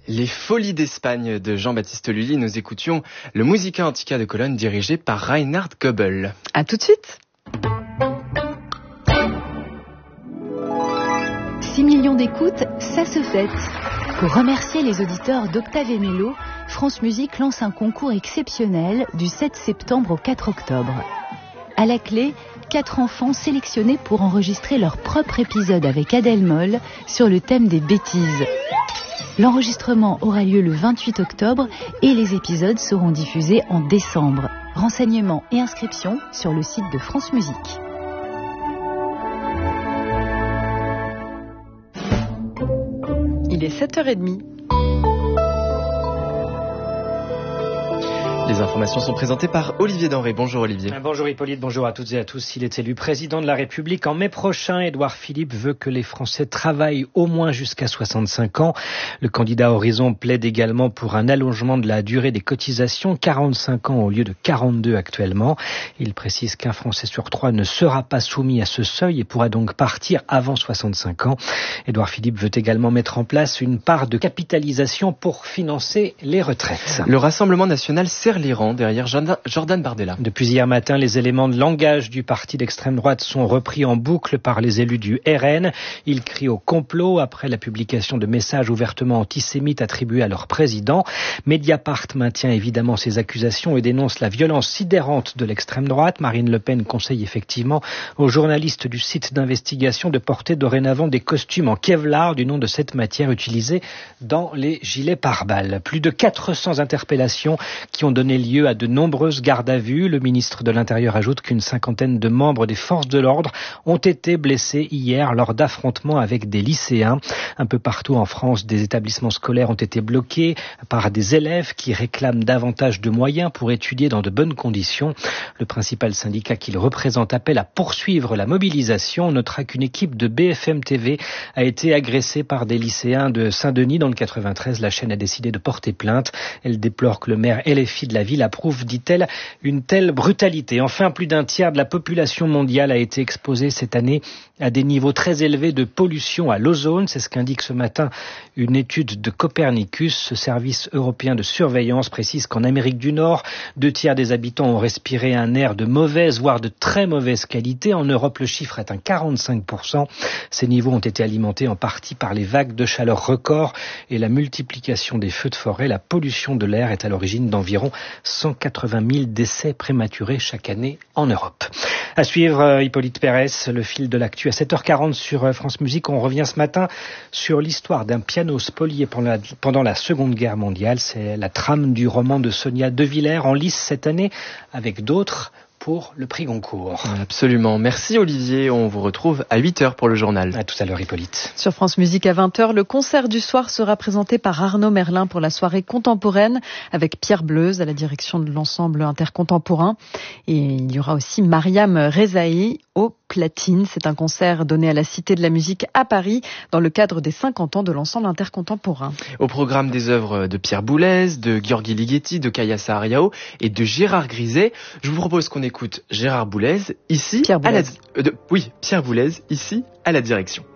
Les Folies d'Espagne de Jean-Baptiste Lully. Nous écoutions le Musica Antica de Cologne dirigé par Reinhard Goebel. À tout de suite. 6 millions d'écoutes, ça se fête. Pour remercier les auditeurs d'Octave et Mélo, France Musique lance un concours exceptionnel du 7 septembre au 4 octobre. À la clé, 4 enfants sélectionnés pour enregistrer leur propre épisode avec Adèle Moll sur le thème des bêtises. L'enregistrement aura lieu le 28 octobre et les épisodes seront diffusés en décembre. Renseignements et inscriptions sur le site de France Musique. Il est 7h30. Les informations sont présentées par Olivier Denré. Bonjour Olivier. Bonjour Hippolyte, bonjour à toutes et à tous. Il est élu président de la République en mai prochain. Édouard Philippe veut que les Français travaillent au moins jusqu'à 65 ans. Le candidat Horizon plaide également pour un allongement de la durée des cotisations, 45 ans au lieu de 42 actuellement. Il précise qu'un Français sur 3 ne sera pas soumis à ce seuil et pourra donc partir avant 65 ans. Édouard Philippe veut également mettre en place une part de capitalisation pour financer les retraites. Le Rassemblement national serre les rangs derrière Jordan Bardella. Depuis hier matin, les éléments de langage du parti d'extrême droite sont repris en boucle par les élus du RN. Ils crient au complot après la publication de messages ouvertement antisémites attribués à leur président. Mediapart maintient évidemment ces accusations et dénonce la violence sidérante de l'extrême droite. Marine Le Pen conseille effectivement aux journalistes du site d'investigation de porter dorénavant des costumes en Kevlar, du nom de cette matière utilisée dans les gilets pare-balles. Plus de 400 interpellations qui ont donné lieu à de nombreuses gardes à vue. Le ministre de l'Intérieur ajoute qu'une cinquantaine de membres des forces de l'ordre ont été blessés hier lors d'affrontements avec des lycéens. Un peu partout en France, des établissements scolaires ont été bloqués par des élèves qui réclament davantage de moyens pour étudier dans de bonnes conditions. Le principal syndicat qu'il représente appelle à poursuivre la mobilisation. On notera qu'une équipe de BFM TV a été agressée par des lycéens de Saint-Denis dans le 93. La chaîne a décidé de porter plainte. Elle déplore que le maire LFI de la ville approuve, dit-elle, une telle brutalité. Enfin, plus d'un tiers de la population mondiale a été exposée cette année à des niveaux très élevés de pollution à l'ozone. C'est ce qu'indique ce matin une étude de Copernicus. Ce service européen de surveillance précise qu'en Amérique du Nord, 2 tiers des habitants ont respiré un air de mauvaise, voire de très mauvaise qualité. En Europe, le chiffre atteint 45%. Ces niveaux ont été alimentés en partie par les vagues de chaleur records et la multiplication des feux de forêt. La pollution de l'air est à l'origine d'environ 180 000 décès prématurés chaque année en Europe. À suivre, Hippolyte Pérès, le fil de l'actu à 7h40 sur France Musique. On revient ce matin sur l'histoire d'un piano spolié pendant la Seconde Guerre mondiale. C'est la trame du roman de Sonia De Villers en lice cette année avec d'autres pour le prix Goncourt. Absolument. Merci Olivier. On vous retrouve à 8h pour le journal. À tout à l'heure Hippolyte. Sur France Musique à 20h, le concert du soir sera présenté par Arnaud Merlin pour la soirée contemporaine avec Pierre Bleuze à la direction de l'ensemble intercontemporain. Et il y aura aussi Mariam Rezaï au platine. C'est un concert donné à la Cité de la Musique à Paris dans le cadre des 50 ans de l'ensemble intercontemporain. Au programme des œuvres de Pierre Boulez, de Gheorghi Ligeti, de Kaya Saariaho et de Gérard Griset. Je vous propose qu'on écoute Gérard Boulez ici Pierre Boulez. Pierre Boulez ici à la direction.